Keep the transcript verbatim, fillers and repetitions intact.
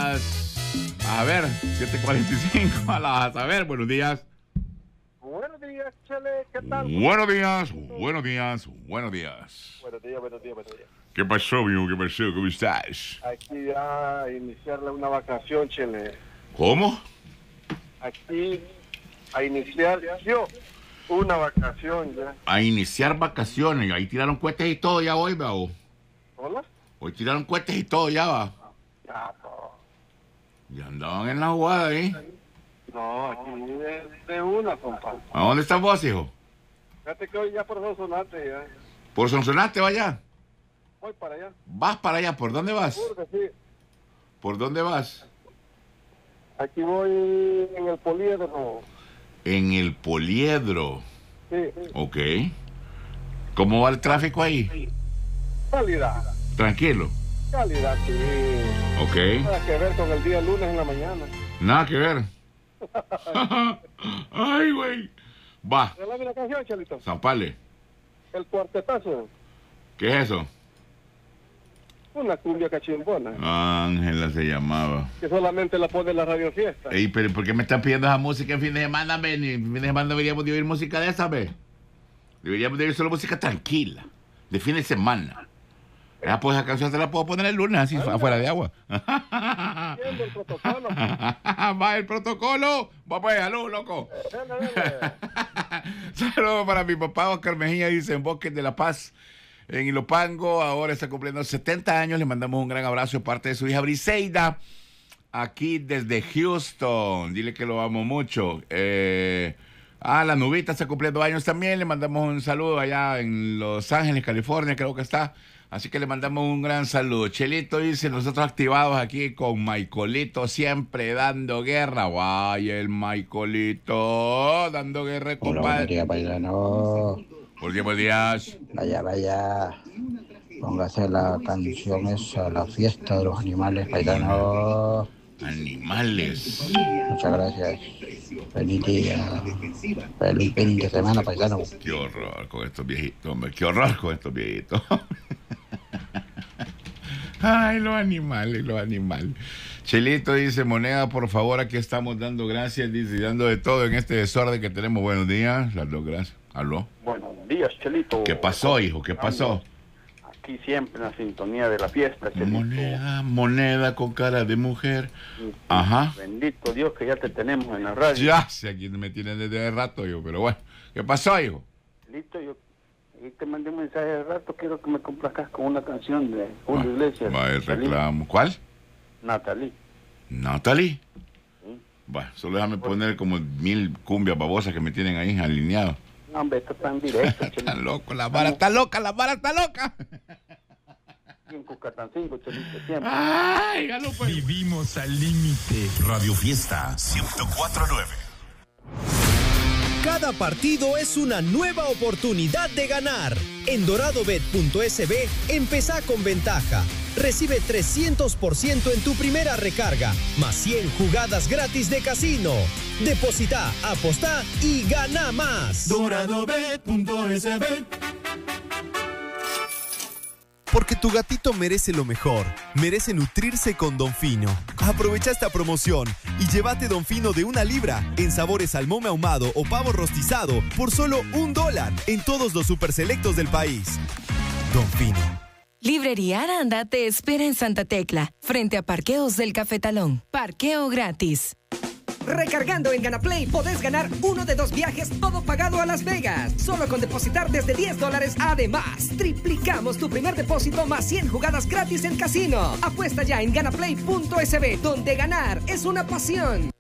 las... A ver, siete cuarenta y cinco, a las... A ver, buenos días. Buenos días, Chele, ¿qué tal? Buenos días, buenos días, buenos días. Buenos días, buenos días, buenos días. ¿Qué pasó, mijo? ¿Qué pasó? ¿Cómo estás? Aquí ya a iniciarle una vacación, Chele. ¿Cómo? Aquí a iniciar yo una vacación ya. A iniciar vacaciones. Ahí tiraron cohetes y todo ya hoy, va. ¿Hola? Hoy tiraron cohetes y todo ya, va. Ya, no. Ya andaban en la jugada ahí. No, aquí de, de una, compa. ¿A dónde estás vos, hijo? Fíjate que hoy ya por Sonsonate ya. ¿Por Sonsonate vaya? Voy para allá. ¿Vas para allá? ¿Por dónde vas? Porque sí. ¿Por dónde vas? Aquí voy en el Poliedro. En el Poliedro. Sí. Ok. ¿Cómo va el tráfico ahí? Calidad. Tranquilo. Calidad, sí. Ok. Nada que ver con el día lunes en la mañana. Nada que ver. Ay, güey. Va. Dame la canción, Chelito. Zampale. El cuartetazo. ¿Qué es eso? Una cumbia cachimbona. Ángela se llamaba. Que solamente la pone la radio fiesta. Ey, pero ¿por qué me están pidiendo esa música en fin de semana, ve? En fin de semana deberíamos de oír música de esa, ve. Deberíamos de oír solo música tranquila. De fin de semana. Esa, pues, esa canción se la puedo poner el lunes, así, Anda. afuera de agua. Entiendo el protocolo. Va el protocolo. Va pues, salud, loco. Dale, dale. Saludos para mi papá Oscar Mejía, dice en Bosques de la Paz, en Ilopango. Ahora está cumpliendo setenta años. Le mandamos un gran abrazo de parte de su hija Briseida, aquí desde Houston. Dile que lo amo mucho. Eh, ah, la Nubita está cumpliendo años también. Le mandamos un saludo allá en Los Ángeles, California, creo que está. Así que le mandamos un gran saludo. Chelito dice, nosotros activados aquí con Maicolito, siempre dando guerra. Vaya el Maicolito, dando guerra, Hola, buenos compadre. días, paisano. Por día, por días. Vaya, vaya. Póngase la canción esa, la fiesta de los animales, paisano. Animales. Muchas gracias. Feliz día. Feliz fin de semana, paisano. Qué horror con estos viejitos, hombre. Qué horror con estos viejitos. Ay, los animales, los animales. Chelito dice, moneda, por favor, aquí estamos dando gracias, dice, dando de todo en este desorden que tenemos. Buenos días, las dos gracias. ¿Aló? Buenos días, Chelito. ¿Qué pasó, hijo? ¿Qué pasó? Aquí siempre en la sintonía de la fiesta, Chelito. Moneda, moneda con cara de mujer. Ajá. Bendito Dios que ya te tenemos en la radio. Ya sé, aquí me tienen desde hace rato, yo, pero bueno. ¿Qué pasó, hijo? Chelito, yo ahí te mandé un mensaje de rato, quiero que me complazcas con una canción de Julio Iglesias. Va el reclamo. ¿Cuál? Natalie. Natalie. Sí. Bueno, solo déjame poner como mil cumbias babosas que me tienen ahí alineados. No, hombre, esto está en directo, Está Chelito. loco, la vara está loca, la vara está loca. En Cucatancingo, Chelito, siempre. Ay, galo pues. Vivimos al límite. Radio Fiesta ciento cuatro punto nueve. Cada partido es una nueva oportunidad de ganar. En doradobet punto es be, empezá con ventaja. Recibe trescientos por ciento en tu primera recarga, más cien jugadas gratis de casino. Depositá, apostá y gana más. doradobet punto es be. Porque tu gatito merece lo mejor. Merece nutrirse con Don Fino. Aprovecha esta promoción y llévate Don Fino de una libra en sabores salmón ahumado o pavo rostizado por solo un dólar en todos los super selectos del país. Don Fino. Librería Aranda te espera en Santa Tecla, frente a Parqueos del Cafetalón. Parqueo gratis. Recargando en GanaPlay podés ganar uno de dos viajes todo pagado a Las Vegas. Solo con depositar desde diez dólares. Además, triplicamos tu primer depósito más cien jugadas gratis en casino. Apuesta ya en ganaplay punto es be, donde ganar es una pasión.